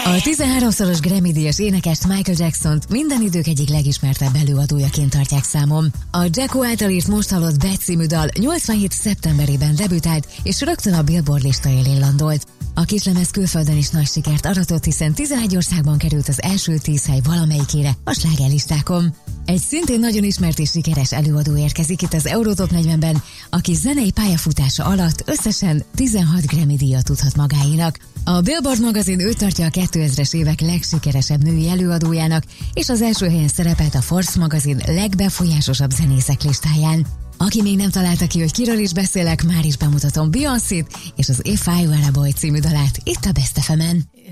A 13-szoros Grammy-díjas énekest, Michael Jacksont minden idők egyik legismertebb előadójaként tartják számon. A Jacko által írt most hallott Bad című dal 87. szeptemberében debütált, és rögtön a Billboard lista élén landolt. A kislemez külföldön is nagy sikert aratott, hiszen 11 országban került az első 10 hely valamelyikére a slágerlistákon. Egy szintén nagyon ismert és sikeres előadó érkezik itt az Eurotop 40-ben, aki zenei pályafutása alatt összesen 16 Grammy-díjat tudhat magáénak. A Billboard magazin őt tartja a 2000-es évek legsikeresebb női előadójának, és az első helyen szerepelt a Forbes magazin legbefolyásosabb zenészek listáján. Aki még nem találta ki, hogy kiről is beszélek, már is bemutatom Beyoncét és az If I Were a Boy című dalát itt a Best FM-en.